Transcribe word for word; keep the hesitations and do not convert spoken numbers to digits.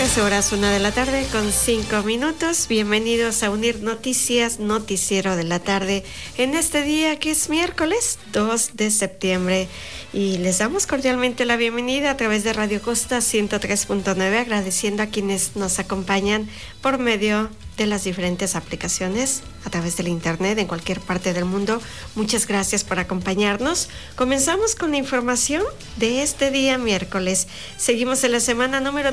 trece horas, una de la tarde con cinco minutos. Bienvenidos a Unir Noticias, noticiero de la tarde, en este día que es miércoles dos de septiembre. Y les damos cordialmente la bienvenida a través de Radio Costa ciento tres punto nueve, agradeciendo a quienes nos acompañan por medio de las diferentes aplicaciones a través del internet en cualquier parte del mundo. Muchas gracias por acompañarnos. Comenzamos con la información de este día miércoles. Seguimos en la semana número